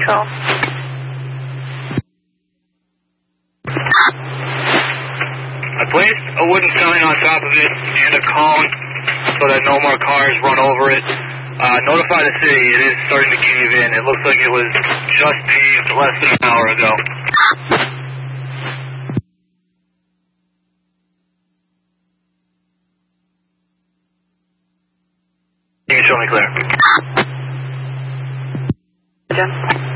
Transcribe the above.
phone. I placed a wooden sign on top of it and a cone so that no more cars run over it. Notify the city, it is starting to cave in. It looks like it was just paved less than an hour ago. You can show me clear. Jim.